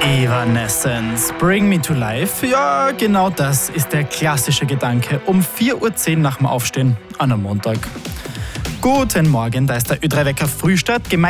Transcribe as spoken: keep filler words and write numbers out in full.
Evanescence, Bring Me to Life. Ja, genau das ist der klassische Gedanke um vier Uhr zehn nach dem Aufstehen an einem Montag. Guten Morgen, da ist der Ö drei Wecker Frühstart.